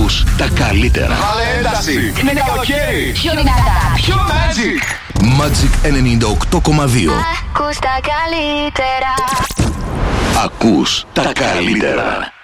Ακούς τα καλύτερα. Βάλε ένταση. Είναι καλοκαίρι. Πιο δυνατά. Πιο Magic. Magic 98,2. Ακούς τα καλύτερα. Ακούς τα καλύτερα.